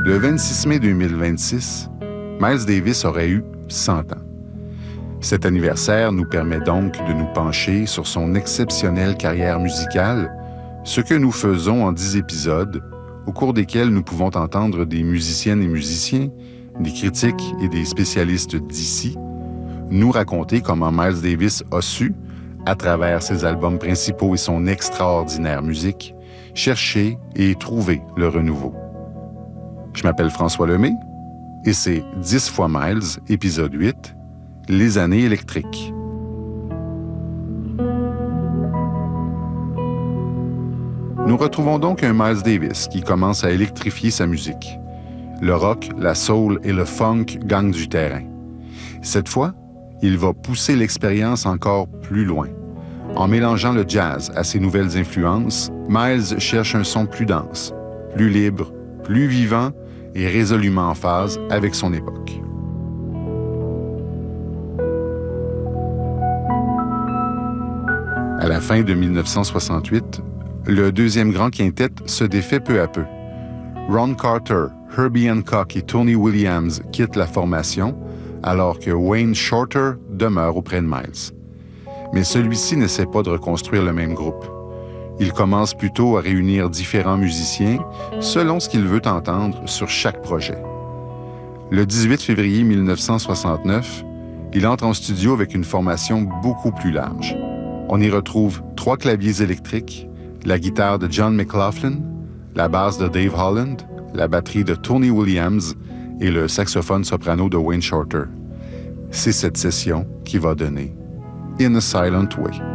Le 26 mai 2026, Miles Davis aurait eu 100 ans. Cet anniversaire nous permet donc de nous pencher sur son exceptionnelle carrière musicale, ce que nous faisons en 10 épisodes, au cours desquels nous pouvons entendre des musiciennes et musiciens, des critiques et des spécialistes d'ici, nous raconter comment Miles Davis a su, à travers ses albums principaux et son extraordinaire musique, chercher et trouver le renouveau. Je m'appelle François Lemay et c'est 10 fois Miles, épisode 8, Les années électriques. Nous retrouvons donc un Miles Davis qui commence à électrifier sa musique. Le rock, la soul et le funk gagnent du terrain. Cette fois, il va pousser l'expérience encore plus loin. En mélangeant le jazz à ses nouvelles influences, Miles cherche un son plus dense, plus libre, plus vivant et résolument en phase avec son époque. À la fin de 1968, le deuxième grand quintet se défait peu à peu. Ron Carter, Herbie Hancock et Tony Williams quittent la formation, alors que Wayne Shorter demeure auprès de Miles. Mais celui-ci n'essaie pas de reconstruire le même groupe. Il commence plutôt à réunir différents musiciens selon ce qu'il veut entendre sur chaque projet. Le 18 février 1969, il entre en studio avec une formation beaucoup plus large. On y retrouve 3 claviers électriques, la guitare de John McLaughlin, la basse de Dave Holland, la batterie de Tony Williams et le saxophone soprano de Wayne Shorter. C'est cette session qui va donner In a Silent Way.